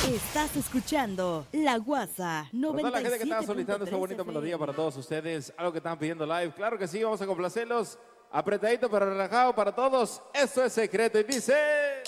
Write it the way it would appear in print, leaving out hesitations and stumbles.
Estás escuchando La Guasa 97.3. Para toda la gente que está solicitando esta bonita melodía para todos ustedes, algo que están pidiendo live, claro que sí, vamos a complacerlos. Apretadito pero relajado para todos. Esto es Secreto y dice...